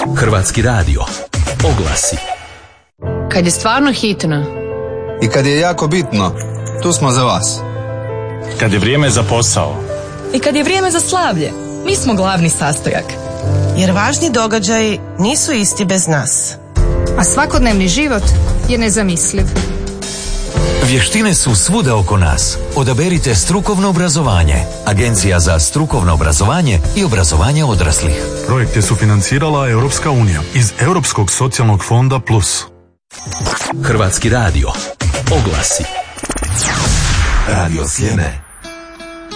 Hrvatski radio. Oglasi. Kad je stvarno hitno i kad je jako bitno, tu smo za vas. Kad je vrijeme za posao i kad je vrijeme za slavlje, mi smo glavni sastojak. Jer važni događaji nisu isti bez nas. A svakodnevni život je nezamisliv. Vještine su svuda oko nas. Odaberite strukovno obrazovanje. Agencija za strukovno obrazovanje i obrazovanje odraslih. Projekt je sufinancirala Europska unija iz Europskog socijalnog fonda Plus. Hrvatski radio. Oglasi. Radio Sljeme.